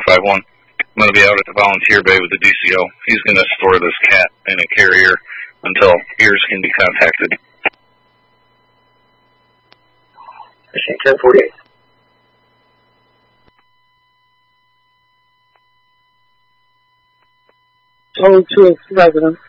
451. I'm going to be out at the volunteer bay with the DCO. He's going to store this cat in a carrier until ears can be contacted. Machine 1048. Total 2 resident.